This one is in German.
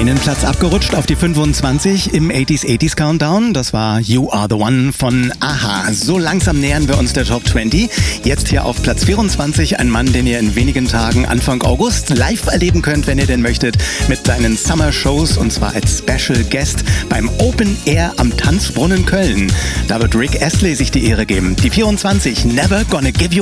Einen Platz abgerutscht auf die 25 im 80s Countdown. Das war You Are The One von a-ha. So langsam nähern wir uns der Top 20. Jetzt hier auf Platz 24 ein Mann, den ihr in wenigen Tagen Anfang August live erleben könnt, wenn ihr denn möchtet, mit seinen Summer Shows und zwar als Special Guest beim Open Air am Tanzbrunnen Köln. Da wird Rick Astley sich die Ehre geben. Die 24, Never Gonna Give You